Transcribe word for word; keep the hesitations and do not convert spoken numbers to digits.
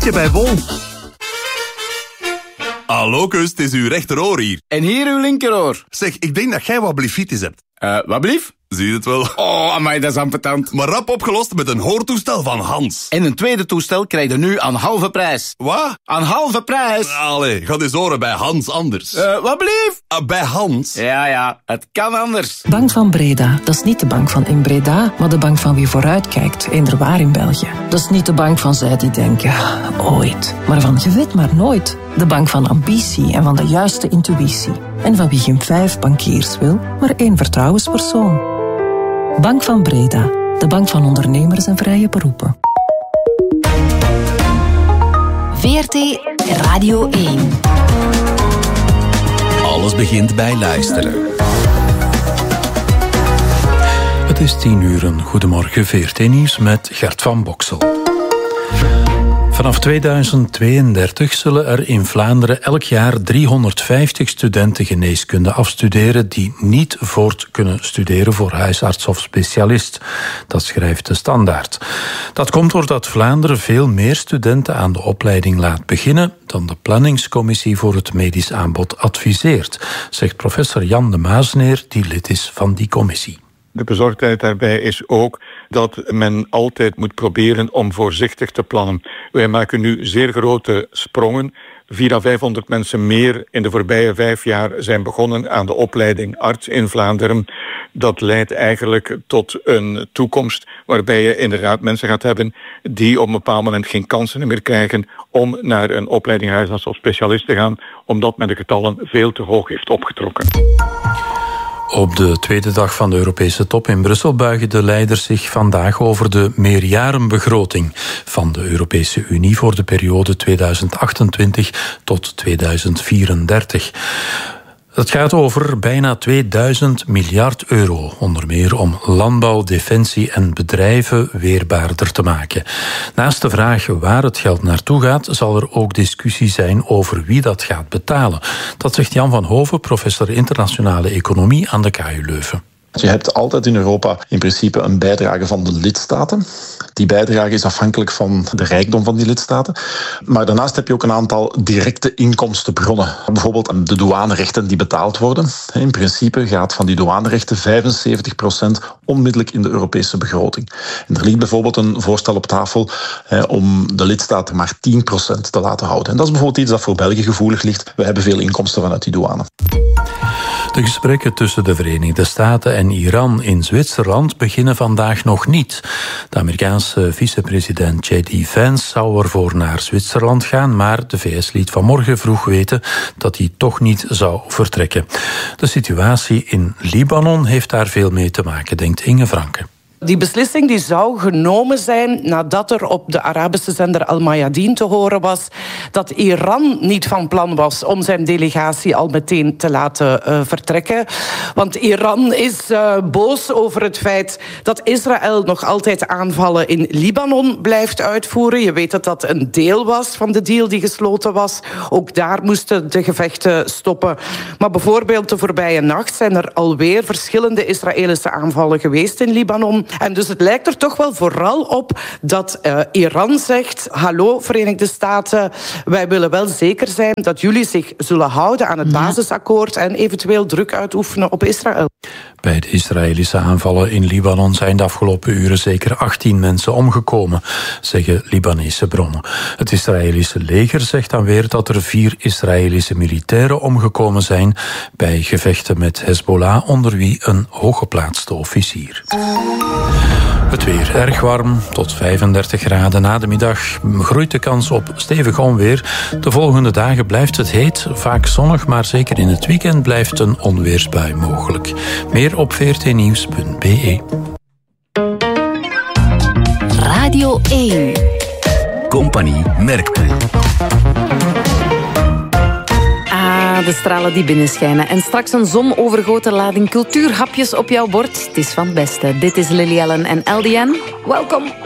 Grietje bij Bol. Hallo, kus, het is uw rechteroor hier. En hier uw linkeroor. Zeg, ik denk dat jij wat blifitis hebt. Uh, wat blief? Zie je het wel? Oh, amai, dat is ambetant. Maar rap opgelost met een hoortoestel van Hans. En een tweede toestel krijg je nu aan halve prijs. Wat? Aan halve prijs? Allee, ga eens horen bij Hans anders. Uh, wat blief? Uh, bij Hans? Ja, ja, het kan anders. Bank van Breda, dat is niet de bank van in Breda, maar de bank van wie vooruitkijkt, eender waar in België. Dat is niet de bank van zij die denken, ooit. Maar van je weet maar nooit. De bank van ambitie en van de juiste intuïtie. En van wie geen vijf bankiers wil, maar één vertrouwenspersoon. Bank van Breda, de bank van ondernemers en vrije beroepen. V R T Radio één. Alles begint bij luisteren. Het is tien uur. Goedemorgen, V R T Nieuws met Gert van Boksel. Vanaf tweeduizend tweeëndertig zullen er in Vlaanderen elk jaar driehonderdvijftig studenten geneeskunde afstuderen die niet voort kunnen studeren voor huisarts of specialist. Dat schrijft de Standaard. Dat komt doordat Vlaanderen veel meer studenten aan de opleiding laat beginnen dan de planningscommissie voor het medisch aanbod adviseert, zegt professor Jan de Maasneer, die lid is van die commissie. De bezorgdheid daarbij is ook dat men altijd moet proberen om voorzichtig te plannen. Wij maken nu zeer grote sprongen. vierhonderd à vijfhonderd mensen meer in de voorbije vijf jaar zijn begonnen aan de opleiding arts in Vlaanderen. Dat leidt eigenlijk tot een toekomst waarbij je inderdaad mensen gaat hebben die op een bepaald moment geen kansen meer krijgen om naar een opleiding huisarts of specialist te gaan, omdat men de getallen veel te hoog heeft opgetrokken. Op de tweede dag van de Europese top in Brussel buigen de leiders zich vandaag over de meerjarenbegroting van de Europese Unie voor de periode tweeduizend achtentwintig tot tweeduizend vierendertig. Het gaat over bijna tweeduizend miljard euro, onder meer om landbouw, defensie en bedrijven weerbaarder te maken. Naast de vraag waar het geld naartoe gaat, zal er ook discussie zijn over wie dat gaat betalen. Dat zegt Jan van Hoven, professor internationale economie aan de K U Leuven. Je hebt altijd in Europa in principe een bijdrage van de lidstaten. Die bijdrage is afhankelijk van de rijkdom van die lidstaten. Maar daarnaast heb je ook een aantal directe inkomstenbronnen. Bijvoorbeeld de douanerechten die betaald worden. In principe gaat van die douanerechten vijfenzeventig procent onmiddellijk in de Europese begroting. En er ligt bijvoorbeeld een voorstel op tafel om de lidstaten maar tien procent te laten houden. En dat is bijvoorbeeld iets dat voor België gevoelig ligt. We hebben veel inkomsten vanuit die douane. De gesprekken tussen de Verenigde Staten en Iran in Zwitserland beginnen vandaag nog niet. De Amerikaanse vicepresident J D Vance zou ervoor naar Zwitserland gaan, maar de V S liet vanmorgen vroeg weten dat hij toch niet zou vertrekken. De situatie in Libanon heeft daar veel mee te maken, denkt Inge Franke. Die beslissing die zou genomen zijn nadat er op de Arabische zender Al Mayadeen te horen was dat Iran niet van plan was om zijn delegatie al meteen te laten uh, vertrekken. Want Iran is uh, boos over het feit dat Israël nog altijd aanvallen in Libanon blijft uitvoeren. Je weet dat dat een deel was van de deal die gesloten was. Ook daar moesten de gevechten stoppen. Maar bijvoorbeeld de voorbije nacht zijn er alweer verschillende Israëlische aanvallen geweest in Libanon. En dus het lijkt er toch wel vooral op dat uh, Iran zegt: hallo Verenigde Staten, wij willen wel zeker zijn dat jullie zich zullen houden aan het basisakkoord en eventueel druk uitoefenen op Israël. Bij de Israëlische aanvallen in Libanon zijn de afgelopen uren zeker achttien mensen omgekomen, zeggen Libanese bronnen. Het Israëlische leger zegt dan weer dat er vier Israëlische militairen omgekomen zijn bij gevechten met Hezbollah, onder wie een hooggeplaatste officier. Het weer erg warm, tot vijfendertig graden na de middag. Groeit de kans op stevig onweer. De volgende dagen blijft het heet, vaak zonnig, maar zeker in het weekend blijft een onweersbui mogelijk. Meer op v r t nieuws punt b e. Radio één. Compagnie Merkpoel. De stralen die binnenschijnen. En straks een zonovergoten lading cultuurhapjes op jouw bord. Het is van het beste. Dit is Lily Allen en L D N. Welkom.